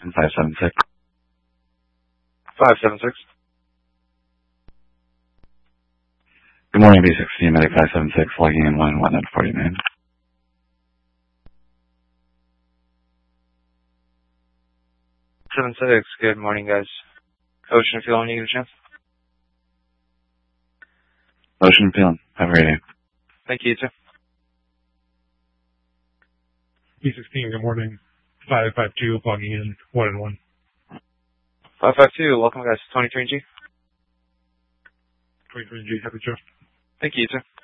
576. 576. Good morning, B16, Medic 576, logging in 1 at 49. 76, good morning, guys. Ocean Fuel, when you get a chance. Ocean Fuel, have a great day. Thank you, too. B16, good morning. 552, logging in 1 and 1. 552, welcome, guys. 23G. 23G, happy trip. Thank you, too.